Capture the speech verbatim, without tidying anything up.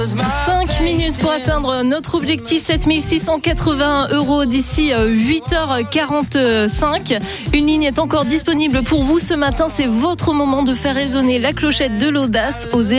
cinq minutes pour atteindre notre objectif, sept mille six cent quatre-vingts euros d'ici huit heures quarante-cinq. Une ligne est encore disponible pour vous ce matin. C'est votre moment de faire résonner la clochette de l'audace au zéro.